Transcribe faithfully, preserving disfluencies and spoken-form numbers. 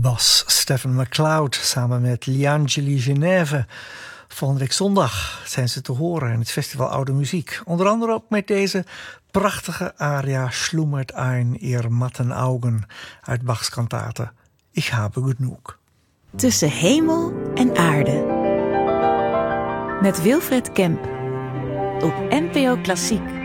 Bas Stephen McLeod samen met Liangeli Genève. Volgende week zondag zijn ze te horen in het festival Oude Muziek. Onder andere ook met deze prachtige aria Schlummert ein ihr matten Augen uit Bachs kantate Ich habe genug. Tussen hemel en aarde. Met Wilfred Kemp op N P O Klassiek.